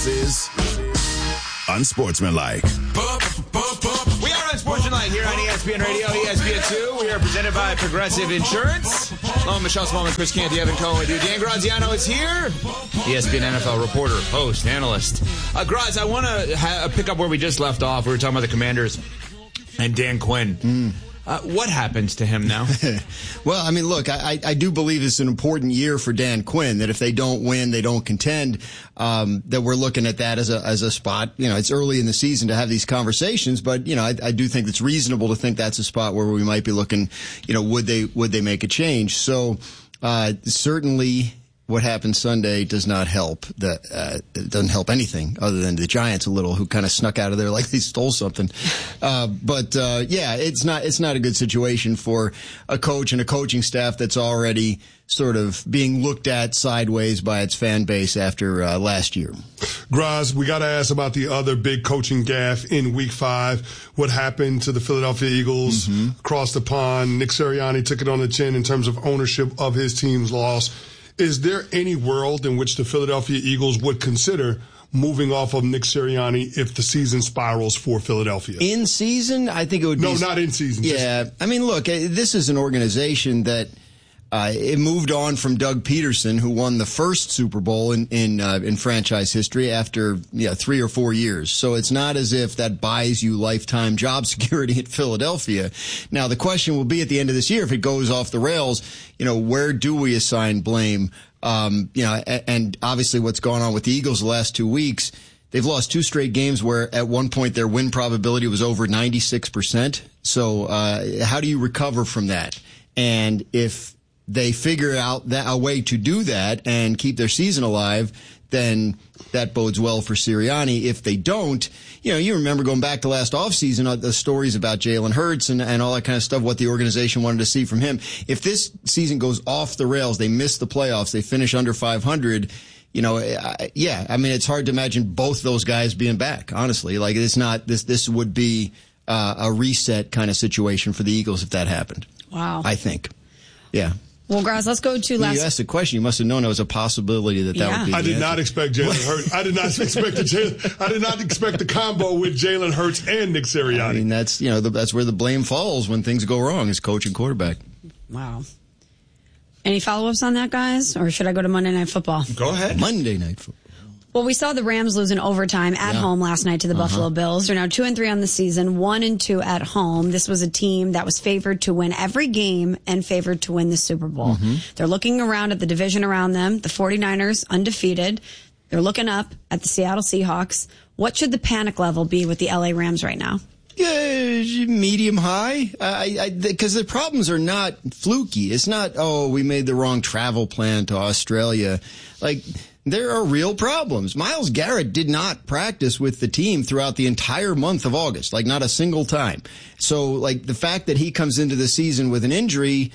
This is Unsportsmanlike. We are Unsportsmanlike here on ESPN Radio, ESPN2. We are presented by Progressive Insurance. Hello, Michelle Smallman, Chris Canty, Evan Cohen with you. Dan Graziano is here. ESPN NFL reporter, host, analyst. Graz, I want to pick up where we just left off. We were talking about the Commanders and Dan Quinn. What happens to him now? Well, I mean, look, I do believe it's an important year for Dan Quinn, that if they don't win, they don't contend, that we're looking at that as a spot. You know, it's early in the season to have these conversations, but, you know, I do think it's reasonable to think that's a spot where we might be looking, you know, would they make a change? So, certainly what happened Sunday does not help. It doesn't help anything other than the Giants a little, who kind of snuck out of there like they stole something. Yeah, it's not a good situation for a coach and a coaching staff that's already sort of being looked at sideways by its fan base after last year. Graz, we got to ask about the other big coaching gaffe in Week 5. What happened to the Philadelphia Eagles across the pond? Nick Sirianni took it on the chin in terms of ownership of his team's loss. Is there any world in which the Philadelphia Eagles would consider moving off of Nick Sirianni if the season spirals for Philadelphia? In season, I think it would be... No, not in season. Yeah. I mean, look, this is an organization that it moved on from Doug Peterson, who won the first Super Bowl in franchise history after 3 or 4 years. So it's not as if that buys you lifetime job security at Philadelphia. Now, the question will be at the end of this year, if it goes off the rails, you know, where do we assign blame? And obviously what's gone on with the Eagles the last 2 weeks, they've lost 2 straight games where at one point their win probability was over 96%. So how do you recover from that? And if they figure out a way to do that and keep their season alive, then that bodes well for Sirianni. If they don't, you know, you remember going back to last offseason, the stories about Jalen Hurts and all that kind of stuff, what the organization wanted to see from him. If this season goes off the rails, they miss the playoffs, they finish under 500, you know, I mean, it's hard to imagine both those guys being back, honestly. Like, it's not, this would be a reset kind of situation for the Eagles if that happened. Wow. I think. Yeah. Well, Graz, let's go to last. You asked the question. You must have known it was a possibility that would be. I did not expect Jalen Hurts. I did not expect the combo with Jalen Hurts and Nick Sirianni. I mean, that's that's where the blame falls when things go wrong, is coach and quarterback. Wow. Any follow-ups on that, guys, or should I go to Monday Night Football? Go ahead. Monday Night Football. Well, we saw the Rams lose in overtime at home last night to the Buffalo Bills. They're now 2-3 on the season, 1-2 at home. This was a team that was favored to win every game and favored to win the Super Bowl. They're looking around at the division around them. The 49ers, undefeated. They're looking up at the Seattle Seahawks. What should the panic level be with the LA Rams right now? Yeah, medium high. Because the problems are not fluky. It's not, we made the wrong travel plan to Australia. Like, there are real problems. Myles Garrett did not practice with the team throughout the entire month of August, like not a single time. So, like, the fact that he comes into the season with an injury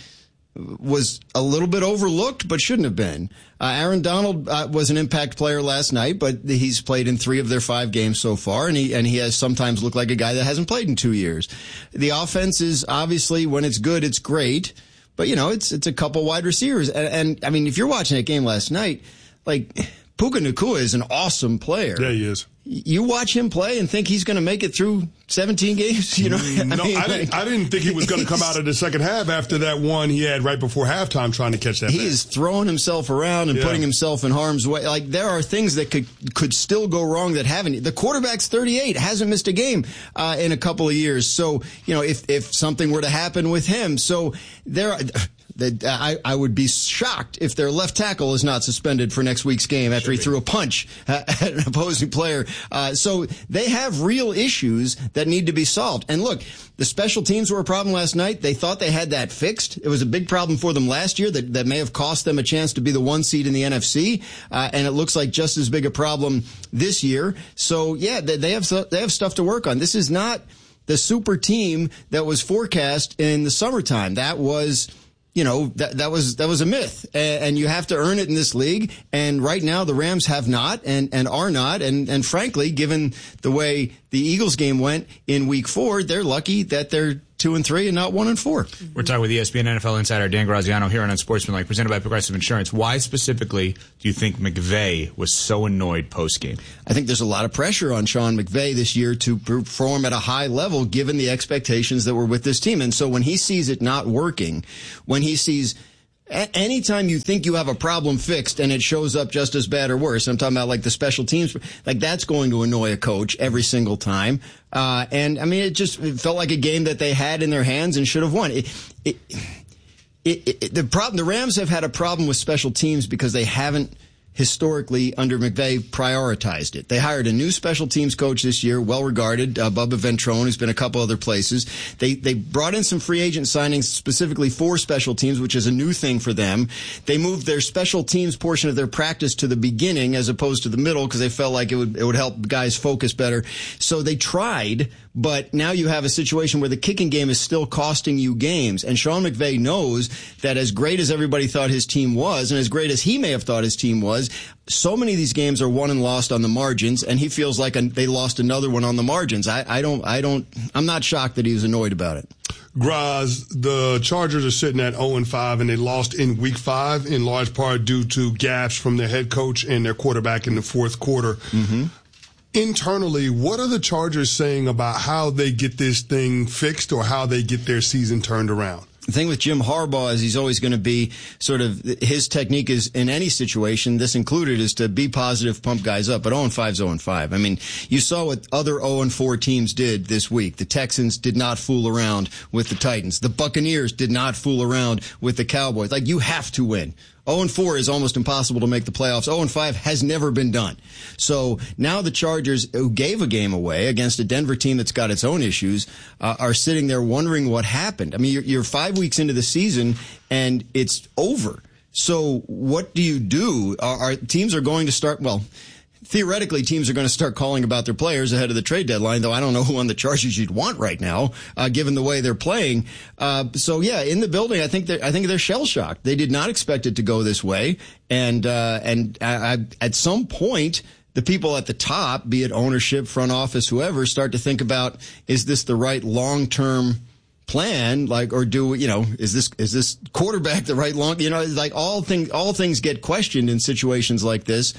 was a little bit overlooked, but shouldn't have been. Aaron Donald was an impact player last night, but he's played in 3 of their 5 games so far, and he has sometimes looked like a guy that hasn't played in 2 years. The offense is obviously, when it's good, it's great, but you know, it's a couple wide receivers. And I mean, if you're watching that game last night, like, Puka Nacua is an awesome player. Yeah, he is. You watch him play and think he's going to make it through 17 games? You know, I didn't think he was going to come out of the second half after that one he had right before halftime trying to catch that. He is throwing himself around and putting himself in harm's way. Like, there are things that could still go wrong that haven't. The quarterback's 38, hasn't missed a game in a couple of years. So, you know, if something were to happen with him, so there are... I would be shocked if their left tackle is not suspended for next week's game after he threw a punch at an opposing player. So they have real issues that need to be solved. And look, the special teams were a problem last night. They thought they had that fixed. It was a big problem for them last year that may have cost them a chance to be the 1 seed in the NFC. And it looks like just as big a problem this year. So yeah, they have stuff to work on. This is not the super team that was forecast in the summertime. That was... You know, that was a myth, and you have to earn it in this league. And right now, the Rams have not and are not. And frankly, given the way the Eagles game went in Week 4, they're lucky that they're 2-3 and not 1-4. We're talking with ESPN NFL insider Dan Graziano here on Unsportsmanlike, presented by Progressive Insurance. Why specifically do you think McVay was so annoyed post-game? I think there's a lot of pressure on Sean McVay this year to perform at a high level given the expectations that were with this team. And so when he sees it not working, when he sees anytime you think you have a problem fixed and it shows up just as bad or worse, I'm talking about like the special teams, like that's going to annoy a coach every single time. And I mean, it felt like a game that they had in their hands and should have won. The Rams have had a problem with special teams because they haven't historically under McVay prioritized it. They hired a new special teams coach this year, well-regarded, Bubba Ventrone, who's been a couple other places. They brought in some free agent signings specifically for special teams, which is a new thing for them. They moved their special teams portion of their practice to the beginning as opposed to the middle because they felt like it would help guys focus better. So they tried, but now you have a situation where the kicking game is still costing you games. And Sean McVay knows that as great as everybody thought his team was, and as great as he may have thought his team was, so many of these games are won and lost on the margins, and he feels like they lost another one on the margins. I'm not shocked that he was annoyed about it. Graz, the Chargers are sitting at 0-5, and they lost in Week 5 in large part due to gaffes from their head coach and their quarterback in the fourth quarter. Mm-hmm. Internally, what are the Chargers saying about how they get this thing fixed or how they get their season turned around? The thing with Jim Harbaugh is he's always going to be sort of, his technique is in any situation, this included, is to be positive, pump guys up. But 0-5 is 0-5. I mean, you saw what other 0-4 teams did this week. The Texans did not fool around with the Titans. The Buccaneers did not fool around with the Cowboys. Like, you have to win. 0-4 is almost impossible to make the playoffs. 0-5 has never been done. So now the Chargers, who gave a game away against a Denver team that's got its own issues, are sitting there wondering what happened. I mean, you're 5 weeks into the season and it's over. So what do you do? Our teams are going to start, well, theoretically, teams are going to start calling about their players ahead of the trade deadline, though I don't know who on the Chargers you'd want right now, given the way they're playing. So yeah, in the building, I think they're shell shocked. They did not expect it to go this way, and at some point, the people at the top, be it ownership, front office, whoever, start to think about, is this the right long-term plan? Like, or is this quarterback the right long? Like all things get questioned in situations like this.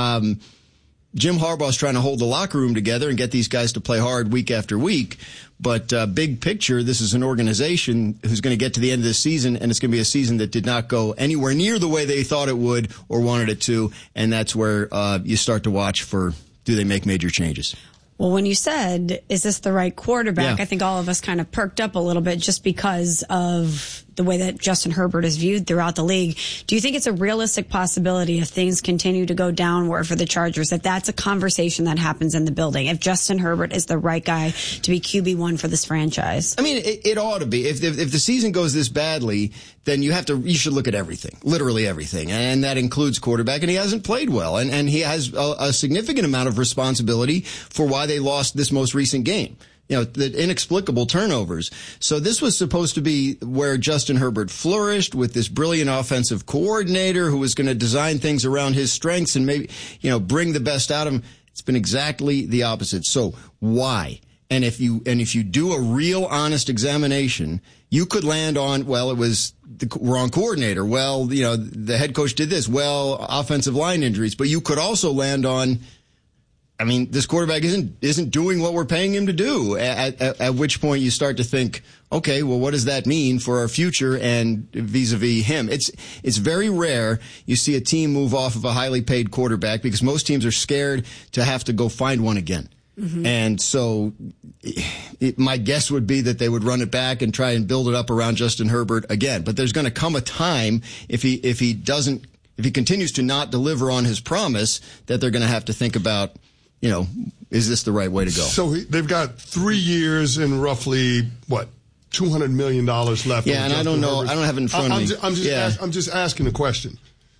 Jim Harbaugh's trying to hold the locker room together and get these guys to play hard week after week. But big picture, this is an organization who's going to get to the end of the season, and it's going to be a season that did not go anywhere near the way they thought it would or wanted it to. And that's where you start to watch for, do they make major changes? Well, when you said, is this the right quarterback? Yeah. I think all of us kind of perked up a little bit just because of the way that Justin Herbert is viewed throughout the league. Do you think it's a realistic possibility if things continue to go downward for the Chargers, that that's a conversation that happens in the building, if Justin Herbert is the right guy to be QB1 for this franchise? I mean, it ought to be. If the season goes this badly, then you should look at everything, literally everything. And that includes quarterback, and he hasn't played well. And he has a significant amount of responsibility for why they lost this most recent game. The inexplicable turnovers. So this was supposed to be where Justin Herbert flourished, with this brilliant offensive coordinator who was going to design things around his strengths and maybe, bring the best out of him. It's been exactly the opposite. So why? And if you do a real honest examination, you could land on, well, it was the wrong coordinator. Well, the head coach did this. Well, offensive line injuries. But you could also land on, I mean, this quarterback isn't doing what we're paying him to do, at which point you start to think, okay, well, what does that mean for our future and vis-a-vis him? It's very rare you see a team move off of a highly paid quarterback because most teams are scared to have to go find one again. Mm-hmm. And so my guess would be that they would run it back and try and build it up around Justin Herbert again. But there's going to come a time if he continues to not deliver on his promise, that they're going to have to think about, is this the right way to go? So they've got 3 years and roughly, $200 million left. Yeah, and I don't know. I don't have it in front of me. I'm just asking a question.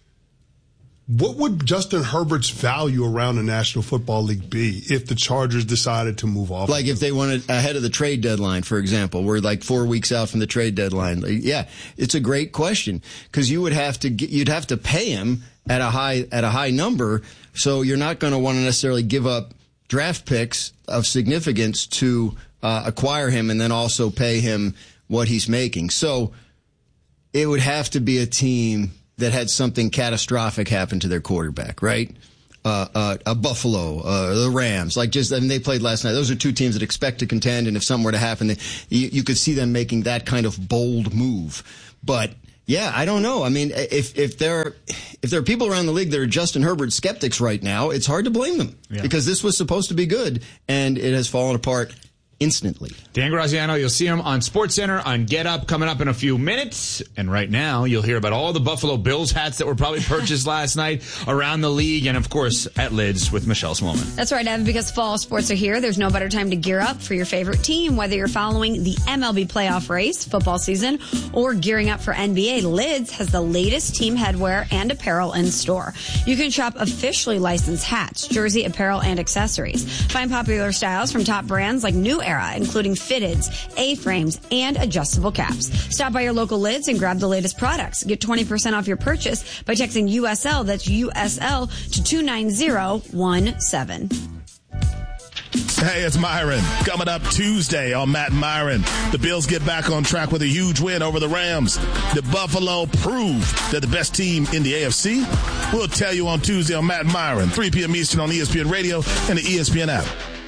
What would Justin Herbert's value around the National Football League be if the Chargers decided to move off? Like if they wanted ahead of the trade deadline, for example, we're like 4 weeks out from the trade deadline. Yeah, it's a great question because you'd have to pay him at a high number. So you're not going to want to necessarily give up draft picks of significance to acquire him and then also pay him what he's making. So it would have to be a team that had something catastrophic happen to their quarterback, right? A Buffalo, the Rams, they played last night. Those are two teams that expect to contend, and if something were to happen, you could see them making that kind of bold move. But yeah, I don't know. I mean, if there are people around the league that are Justin Herbert skeptics right now, it's hard to blame them because this was supposed to be good, and it has fallen apart instantly. Dan Graziano, you'll see him on SportsCenter on Get Up coming up in a few minutes. And right now, you'll hear about all the Buffalo Bills hats that were probably purchased last night around the league and, of course, at Lids with Michelle Smallman. That's right, Evan, because fall sports are here. There's no better time to gear up for your favorite team, whether you're following the MLB playoff race, football season, or gearing up for NBA. Lids has the latest team headwear and apparel in store. You can shop officially licensed hats, jersey, apparel, and accessories. Find popular styles from top brands like New Era, including fitteds, A-frames, and adjustable caps. Stop by your local Lids and grab the latest products. Get 20% off your purchase by texting USL, that's USL, to 29017. Hey, it's Myron. Coming up Tuesday on Matt and Myron. The Bills get back on track with a huge win over the Rams. The Buffalo prove they're the best team in the AFC. We'll tell you on Tuesday on Matt and Myron, 3 p.m. Eastern on ESPN Radio and the ESPN app.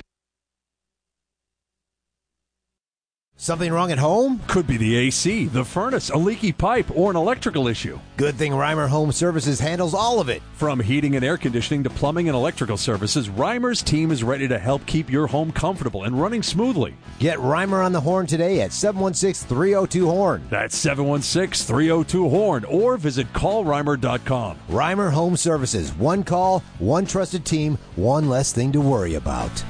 Something wrong at home? Could be the AC, the furnace, a leaky pipe, or an electrical issue. Good thing Reimer Home Services handles all of it. From heating and air conditioning to plumbing and electrical services, Reimer's team is ready to help keep your home comfortable and running smoothly. Get Reimer on the horn today at 716-302-HORN. That's 716-302-HORN, or visit callreimer.com. Reimer Home Services. One call, one trusted team, one less thing to worry about.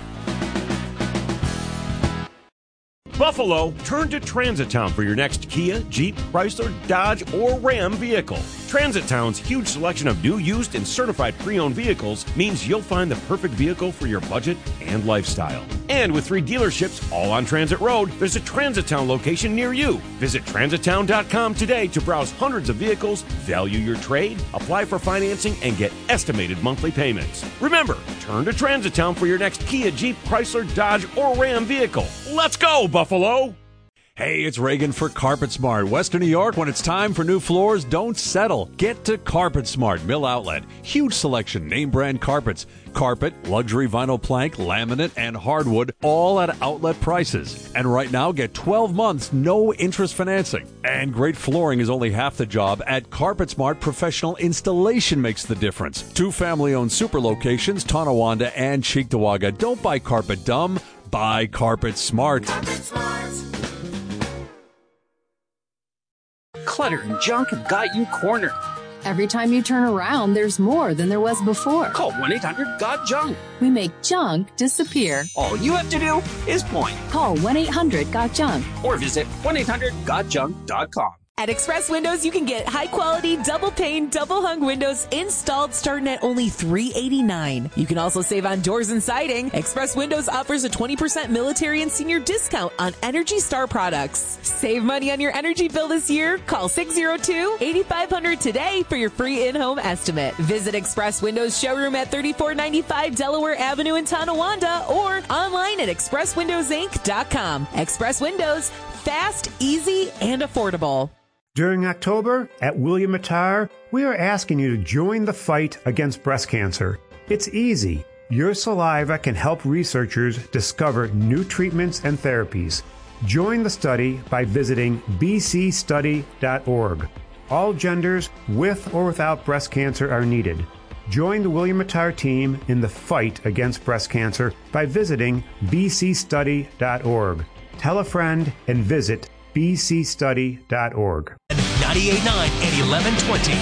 Buffalo, turn to Transit Town for your next Kia, Jeep, Chrysler, Dodge, or Ram vehicle. Transit Town's huge selection of new, used, and certified pre-owned vehicles means you'll find the perfect vehicle for your budget and lifestyle. And with 3 dealerships all on Transit Road, there's a Transit Town location near you. Visit transittown.com today to browse hundreds of vehicles, value your trade, apply for financing, and get estimated monthly payments. Remember, turn to Transit Town for your next Kia, Jeep, Chrysler, Dodge, or Ram vehicle. Let's go, Buffalo! Hey, it's Reagan for Carpet Smart. Western New York, when it's time for new floors, don't settle. Get to Carpet Smart, Mill Outlet. Huge selection, name brand carpets. Carpet, luxury vinyl plank, laminate, and hardwood, all at outlet prices. And right now, get 12 months, no interest financing. And great flooring is only half the job. At Carpet Smart, professional installation makes the difference. 2 family-owned super locations, Tonawanda and Cheektowaga. Don't buy carpet dumb, buy Carpet Smart. Clutter and junk have got you cornered. Every time you turn around, there's more than there was before. Call 1-800-GOT-JUNK. We make junk disappear. All you have to do is point. Call 1-800-GOT-JUNK. Or visit 1-800-GOT-JUNK.com. At Express Windows, you can get high-quality, double-pane, double-hung windows installed starting at only $389. You can also save on doors and siding. Express Windows offers a 20% military and senior discount on Energy Star products. Save money on your energy bill this year. Call 602-8500 today for your free in-home estimate. Visit Express Windows showroom at 3495 Delaware Avenue in Tonawanda or online at expresswindowsinc.com. Express Windows, fast, easy, and affordable. During October, at William Attar, we are asking you to join the fight against breast cancer. It's easy. Your saliva can help researchers discover new treatments and therapies. Join the study by visiting bcstudy.org. All genders with or without breast cancer are needed. Join the William Attar team in the fight against breast cancer by visiting bcstudy.org. Tell a friend and visit bcstudy.org. 98.9 and 1120.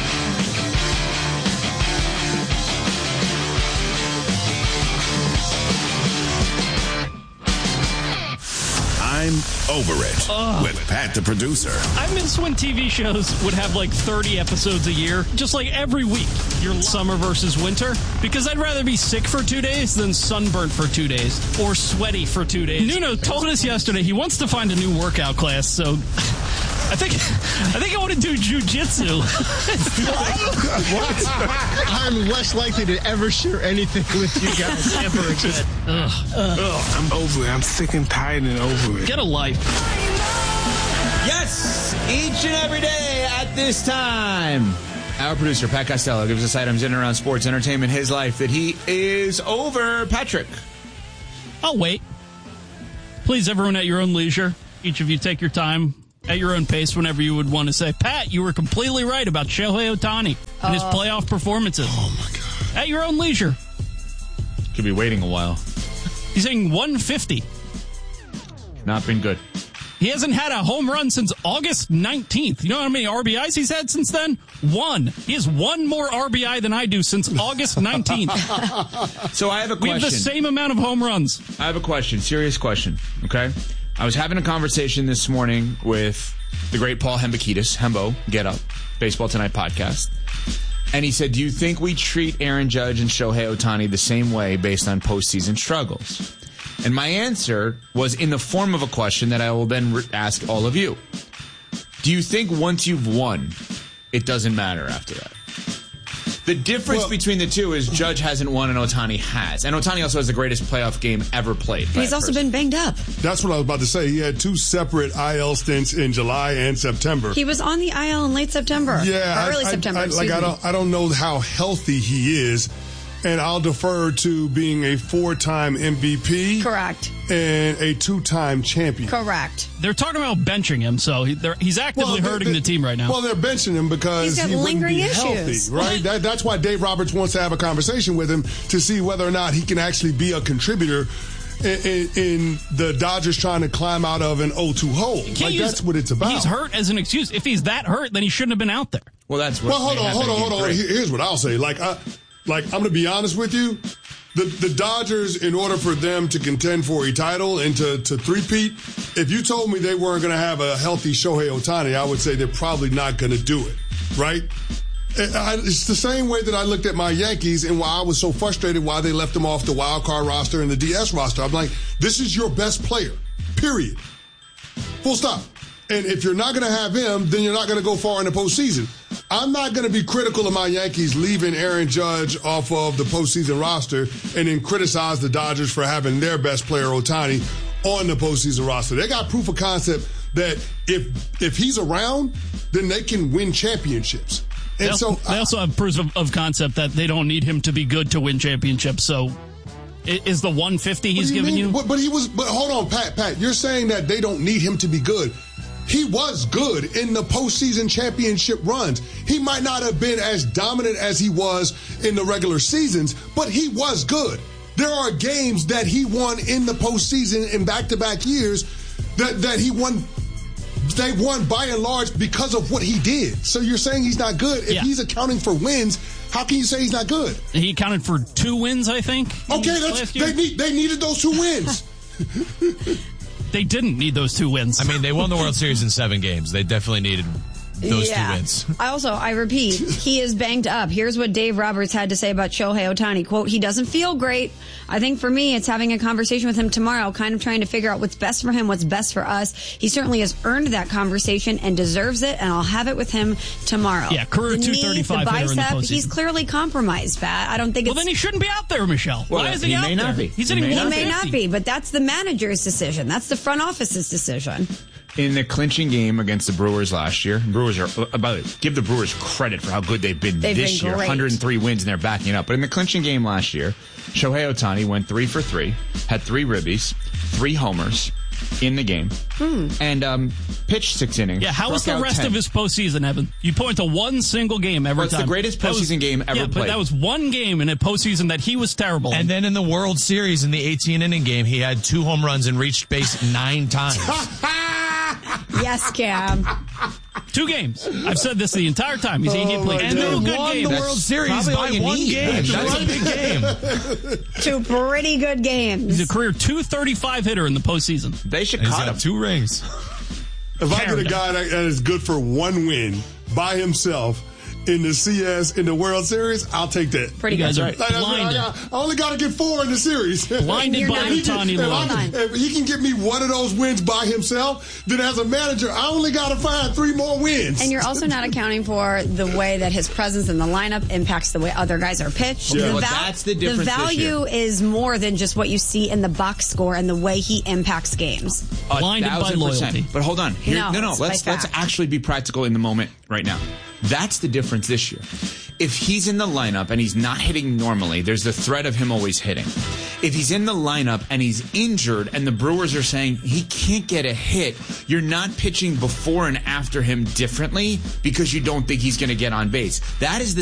I'm over it with Pat the producer. I miss when TV shows would have like 30 episodes a year, just like every week. Your summer versus winter, because I'd rather be sick for 2 days than sunburned for 2 days or sweaty for 2 days. Nuno told us yesterday he wants to find a new workout class, so I think I want to do jujitsu. What? I'm less likely to ever share anything with you guys ever again. I'm over it. I'm sick and tired and over it. Get a life. Yes, each and every day at this time, our producer, Pat Costello, gives us items in and around sports, entertainment, his life that he is over. Patrick. I'll wait. Please, everyone at your own leisure. Each of you take your time at your own pace whenever you would want to say, Pat, you were completely right about Shohei Ohtani and his playoff performances. Oh, my God. At your own leisure. Could be waiting a while. He's hitting 150. Not been good. He hasn't had a home run since August 19th. You know how many RBIs he's had since then? 1. He has 1 more RBI than I do since August 19th. So I have a question. We have the same amount of home runs. I have a question, serious question, okay? I was having a conversation this morning with the great Paul Hembekides, Hembo, Get Up, Baseball Tonight podcast. And he said, do you think we treat Aaron Judge and Shohei Ohtani the same way based on postseason struggles? And my answer was in the form of a question that I will then ask all of you. Do you think once you've won, it doesn't matter after that? The difference between the two is Judge hasn't won and Ohtani has. And Ohtani also has the greatest playoff game ever played. He's also been banged up. That's what I was about to say. He had 2 separate IL stints in July and September. He was on the IL in late September. Yeah. Or early September, I don't know how healthy he is. And I'll defer to being a 4-time MVP. Correct. And a 2-time champion. Correct. They're talking about benching him, so he's actively hurting the team right now. Well, they're benching him because he wouldn't be healthy, right? That's why Dave Roberts wants to have a conversation with him to see whether or not he can actually be a contributor in the Dodgers trying to climb out of an 0-2 hole. That's what it's about. He's hurt as an excuse. If he's that hurt, then he shouldn't have been out there. Well, that's what. Well, hold on. Here's what I'll say. I'm going to be honest with you. The Dodgers, in order for them to contend for a title and to three-peat, if you told me they weren't going to have a healthy Shohei Ohtani, I would say they're probably not going to do it, right? It's the same way that I looked at my Yankees and why I was so frustrated why they left them off the wild card roster and the DS roster. I'm like, this is your best player, period. Full stop. And if you're not going to have him, then you're not going to go far in the postseason. I'm not going to be critical of my Yankees leaving Aaron Judge off of the postseason roster and then criticize the Dodgers for having their best player, Ohtani, on the postseason roster. They got proof of concept that if he's around, then they can win championships. And they also have proof of concept that they don't need him to be good to win championships. So is the 150 he's giving you? But hold on, Pat, you're saying that they don't need him to be good. He was good in the postseason championship runs. He might not have been as dominant as he was in the regular seasons, but he was good. There are games that he won in the postseason in back-to-back years that he won. They won by and large because of what he did. So you're saying he's not good. If he's accounting for wins, how can you say he's not good? He accounted for 2 wins, I think. Okay, they needed those 2 wins. They didn't need those 2 wins. I mean, they won the World Series in 7 games. They definitely needed those 2 wins. I repeat, he is banged up. Here's what Dave Roberts had to say about Shohei Ohtani. Quote, he doesn't feel great. I think for me, it's having a conversation with him tomorrow, kind of trying to figure out what's best for him, what's best for us. He certainly has earned that conversation and deserves it, and I'll have it with him tomorrow. Yeah, career 235 the bicep, in the postseason. he's clearly compromised, Pat. I don't think Well, then he shouldn't be out there, Michelle. Why is he out there? He may not be. He's hitting 150. He may not be, but that's the manager's decision. That's the front office's decision. In the clinching game against the Brewers last year, Brewers are, by the way, give the Brewers credit for how good they've been this year. 103 wins and they're backing it up. But in the clinching game last year, Shohei Ohtani went 3 for 3, had 3 ribbies, 3 homers in the game, and pitched 6 innings. Yeah, how was the rest of his postseason, Evan? You point to one single game every time. It's the greatest postseason game ever played. But that was one game in a postseason that he was terrible. And then in the World Series, in the 18-inning game, he had 2 home runs and reached base 9 times. Yes, Cam. 2 games. I've said this the entire time. He played and 2 they good won games. the World Series by 1 game. That's a big game. 2 pretty good games. He's a career 235 hitter in the postseason. They should cut him. 2 rings. If I get a guy that is good for 1 win by himself in the CS in the World Series, I'll take that. Pretty good. You guys are Like, blinded. I only got to get 4 in the series. Blinded by Ohtani love. If he can get me one of those wins by himself, then as a manager, I only got to find 3 more wins. And you're also not accounting for the way that his presence in the lineup impacts the way other guys are pitched. Yeah. Well, that's the difference The this value is more than just what you see in the box score and the way he impacts games. Blinded by 1,000%. loyalty. But hold on. No, it's by Let's fact. actually be practical in the moment right now. That's the difference this year. If he's in the lineup and he's not hitting normally, there's the threat of him always hitting. If he's in the lineup and he's injured and the Brewers are saying he can't get a hit, you're not pitching before and after him differently because you don't think he's going to get on base. That is the